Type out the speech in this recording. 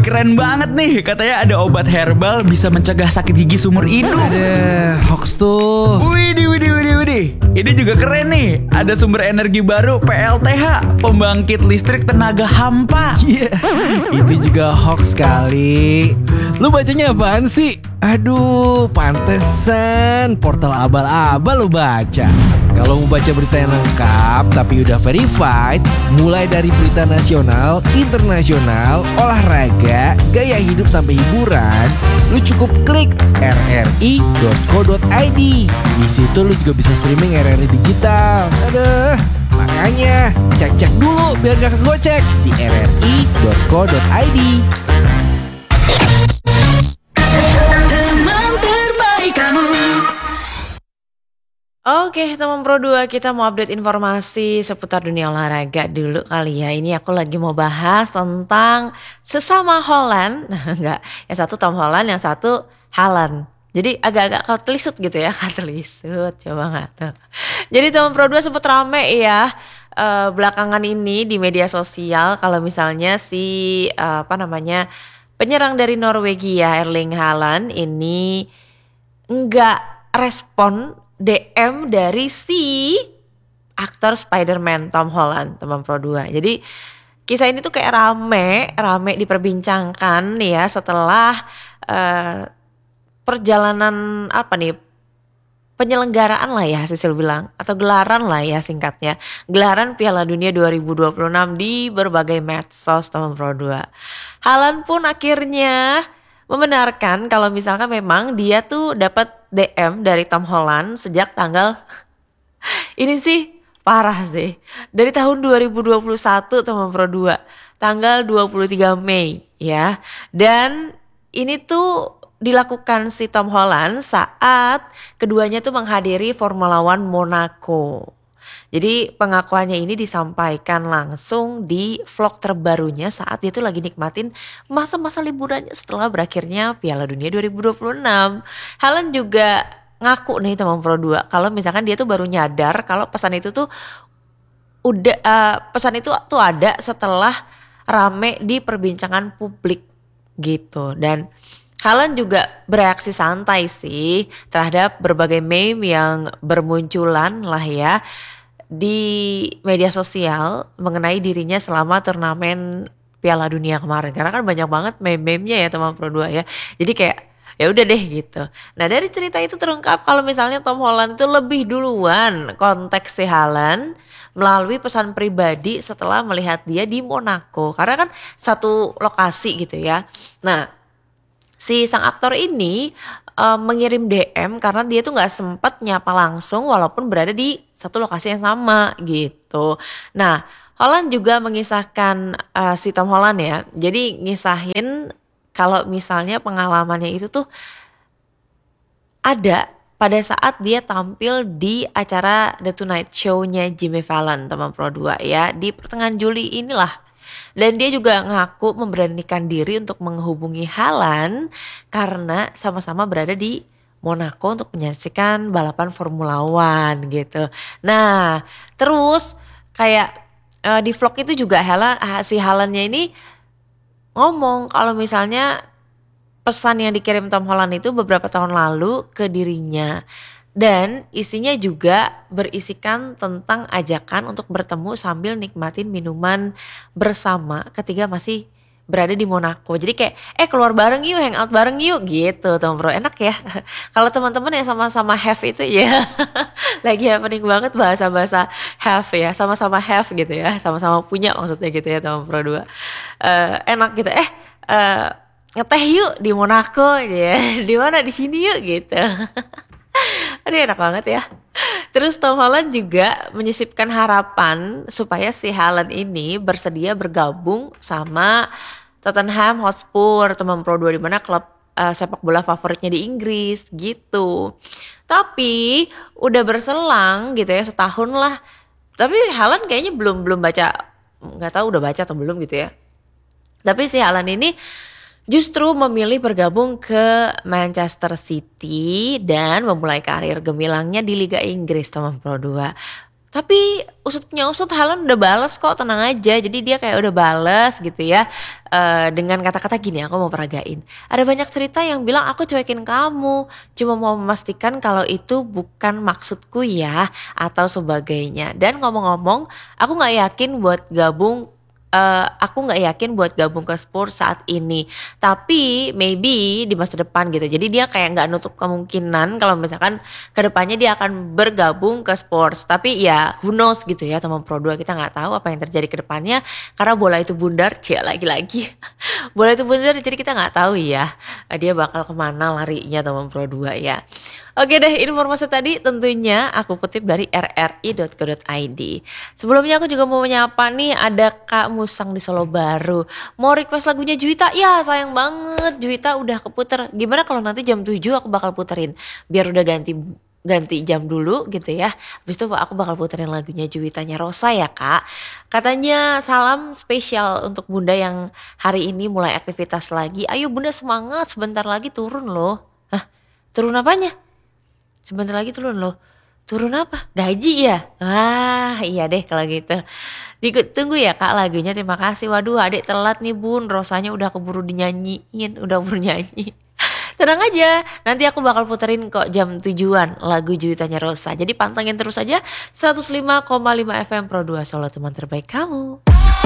keren banget nih. Katanya ada obat herbal bisa mencegah sakit gigi seumur hidup. Ada hoax tuh. Widih. Ini juga keren nih. Ada sumber energi baru PLTH, pembangkit listrik tenaga hampa. Itu juga hoax kali. Lu bacanya apaan sih? Aduh, pantesan portal abal-abal lu baca. Kalau mau baca berita yang lengkap tapi udah verified, mulai dari berita nasional, internasional, olahraga, gaya hidup sampai hiburan, lu cukup klik rri.co.id. Di situ lu juga bisa streaming RRI digital. Aduh, makanya cek dulu biar gak kegocek di rri.co.id. Oke, teman Pro 2, kita mau update informasi seputar dunia olahraga dulu kali ya. Ini aku lagi mau bahas tentang sesama Holland. Enggak, yang satu Tom Holland, yang satu Haaland. Jadi agak-agak katelisut gitu ya, katelisut. Coba nggak tuh. Jadi teman Pro 2 sempat rame ya belakangan ini di media sosial kalau misalnya si penyerang dari Norwegia Erling Haaland ini enggak respon DM dari si aktor Spider-Man Tom Holland, teman Pro 2. Jadi kisah ini tuh kayak rame diperbincangkan ya setelah perjalanan penyelenggaraan lah ya Sisil bilang, atau gelaran lah ya singkatnya, gelaran Piala Dunia 2026 di berbagai medsos, teman Pro 2. Haaland pun akhirnya membenarkan kalau misalkan memang dia tuh dapat DM dari Tom Holland sejak tanggal ini sih parah sih. Dari tahun 2021 teman Pro 2, tanggal 23 Mei ya. Dan ini tuh dilakukan si Tom Holland saat keduanya tuh menghadiri Formula One Monaco. Jadi pengakuannya ini disampaikan langsung di vlog terbarunya saat dia tuh lagi nikmatin masa-masa liburannya setelah berakhirnya Piala Dunia 2026. Haaland juga ngaku nih teman Pro 2 kalau misalkan dia tuh baru nyadar kalau pesan itu tuh ada setelah rame di perbincangan publik gitu. Dan Haaland juga bereaksi santai sih terhadap berbagai meme yang bermunculan lah ya di media sosial mengenai dirinya selama turnamen Piala Dunia kemarin. Karena kan banyak banget meme-memenya ya teman Pro 2 ya. Jadi kayak ya udah deh gitu. Nah dari cerita itu terungkap kalau misalnya Tom Holland itu lebih duluan kontak si Haaland melalui pesan pribadi setelah melihat dia di Monaco. Karena kan satu lokasi gitu ya. Nah si sang aktor ini mengirim DM karena dia tuh gak sempat nyapa langsung walaupun berada di satu lokasi yang sama gitu. Nah Holland juga mengisahkan si Tom Holland ya. Jadi ngisahin kalau misalnya pengalamannya itu tuh ada pada saat dia tampil di acara The Tonight Show-nya Jimmy Fallon teman Pro 2 ya. Di pertengahan Juli inilah. Dan dia juga ngaku memberanikan diri untuk menghubungi Haaland karena sama-sama berada di Monaco untuk menyaksikan balapan Formula One gitu. Nah terus kayak di vlog itu juga si Haalandnya ini ngomong kalau misalnya pesan yang dikirim Tom Holland itu beberapa tahun lalu ke dirinya. Dan isinya juga berisikan tentang ajakan untuk bertemu sambil nikmatin minuman bersama ketika masih berada di Monaco. Jadi kayak keluar bareng yuk, hangout bareng yuk gitu teman Pro. Enak ya. Kalau teman-teman yang sama-sama have itu ya lagi happening banget bahasa-bahasa have ya. Sama-sama have gitu ya. Sama-sama punya maksudnya gitu ya teman Pro 2. Enak gitu. Ngeteh yuk di Monaco ya. Di mana di sini yuk gitu. Aduh enak banget ya. Terus Tom Holland juga menyisipkan harapan supaya si Haaland ini bersedia bergabung sama Tottenham Hotspur teman Pro 2 di mana klub sepak bola favoritnya di Inggris gitu. Tapi udah berselang gitu ya setahun lah. Tapi Haaland kayaknya belum baca, nggak tahu udah baca atau belum gitu ya. Tapi si Haaland ini justru memilih bergabung ke Manchester City dan memulai karir gemilangnya di Liga Inggris teman Pro 2. Tapi usutnya usut Haaland udah bales kok, tenang aja. Jadi dia kayak udah bales gitu ya, dengan kata-kata gini, aku mau peragain. Ada banyak cerita yang bilang aku cuekin kamu, cuma mau memastikan kalau itu bukan maksudku ya, atau sebagainya. Dan ngomong-ngomong, aku nggak yakin buat gabung. Aku nggak yakin buat gabung ke Spurs saat ini, tapi maybe di masa depan gitu. Jadi dia kayak nggak nutup kemungkinan kalau misalkan kedepannya dia akan bergabung ke Spurs. Tapi ya who knows gitu ya teman Pro 2, kita nggak tahu apa yang terjadi ke depannya karena bola itu bundar, cia lagi-lagi. Bola itu bundar, jadi kita nggak tahu ya dia bakal kemana larinya teman Pro 2 ya. Oke deh, informasi tadi tentunya aku kutip dari rri.co.id. Sebelumnya aku juga mau menyapa nih, ada Kak Musang di Solo Baru. Mau request lagunya Juwita? Ya sayang banget, Juwita udah keputer. Gimana kalau nanti jam 7 aku bakal puterin? Biar udah ganti jam dulu gitu ya. Habis itu aku bakal puterin lagunya Juwitanya Rosa ya Kak. Katanya salam spesial untuk Bunda yang hari ini mulai aktivitas lagi. Ayo Bunda semangat, sebentar lagi turun loh. Hah? Turun apanya? Sebentar lagi turun loh. Turun apa? Gaji ya? Wah iya deh kalau gitu. Tunggu ya Kak lagunya, terima kasih. Waduh adik telat nih Bun, Rosanya udah keburu dinyanyiin, udah keburu nyanyi. Tenang aja, nanti aku bakal puterin kok jam 7-an lagu Juwitanya Rosa. Jadi pantengin terus aja 105,5 FM Pro 2 Solo, teman terbaik kamu.